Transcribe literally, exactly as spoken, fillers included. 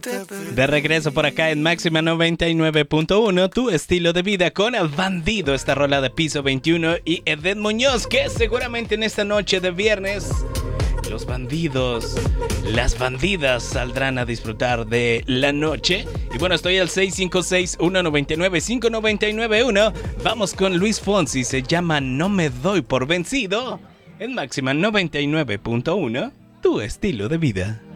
De regreso por acá en Máxima noventa y nueve punto uno, tu estilo de vida con el Bandido, esta rola de Piso veintiuno y Edén Muñoz, que seguramente en esta noche de viernes los bandidos, las bandidas saldrán a disfrutar de la noche. Y bueno, estoy al seis cinco seis, uno nueve nueve, cinco nueve nueve uno. Vamos con Luis Fonsi, se llama No me doy por vencido en Máxima noventa y nueve punto uno, tu estilo de vida.